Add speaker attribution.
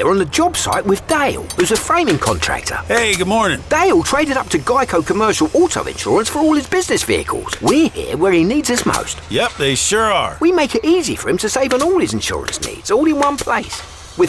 Speaker 1: here on the job site with Dale, who's a framing contractor.
Speaker 2: Hey, good morning.
Speaker 1: Dale traded up to Geico Commercial Auto Insurance for all his business vehicles. We're here where he needs us most.
Speaker 2: Yep, they sure are.
Speaker 1: We make it easy for him to save on all his insurance needs, all in one place.